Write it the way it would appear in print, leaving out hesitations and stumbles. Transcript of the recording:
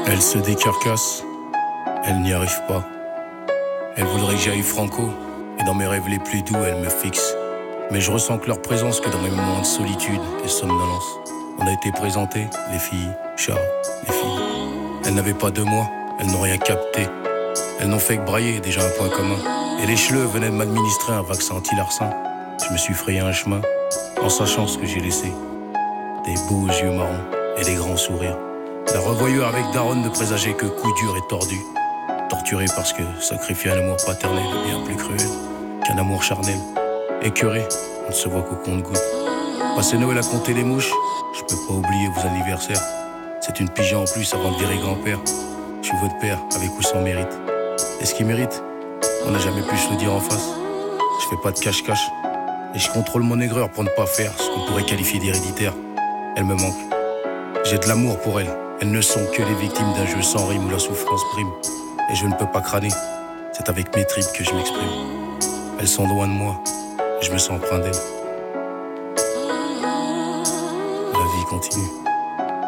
Elle se décarcasse, elle n'y arrive pas. Elle voudrait que j'aille franco, et dans mes rêves les plus doux, elle me fixe. Mais je ressens que leur présence que dans mes moments de solitude et somnolence. On a été présentés, les filles, Charles, les filles. Elles n'avaient pas de moi, elles n'ont rien capté. Elles n'ont fait que brailler, déjà un point commun. Et les cheleux venaient de m'administrer un vaccin anti-larcin. Je me suis frayé un chemin, en sachant ce que j'ai laissé. Des beaux yeux marrons et des grands sourires. La revoyure avec Daronne ne présageait que coups durs et tordus. Torturé parce que sacrifier un amour paternel est bien plus cruel qu'un amour charnel. Écœuré, on ne se voit qu'au compte-gouttes. Passer Noël à compter les mouches, je peux pas oublier vos anniversaires. C'est une pigeon en plus avant de virer grand-père. Je suis votre père, avec ou sans mérite. Est-ce qu'il mérite? On n'a jamais pu se le dire en face. Je fais pas de cache-cache. Et je contrôle mon aigreur pour ne pas faire ce qu'on pourrait qualifier d'héréditaire. Elle me manque. J'ai de l'amour pour elle. Elles ne sont que les victimes d'un jeu sans rime où la souffrance prime. Et je ne peux pas crâner. C'est avec mes tripes que je m'exprime. Elles sont loin de moi. Et je me sens empreint d'elles. La vie continue.